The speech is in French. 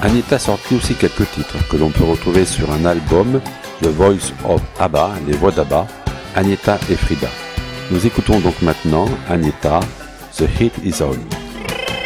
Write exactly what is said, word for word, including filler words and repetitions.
Agnetha sortit aussi quelques titres que l'on peut retrouver sur un album, The Voice of ABBA, les voix d'ABBA, Agnetha et Frida. Nous écoutons donc maintenant Agnetha, The Heat Is On.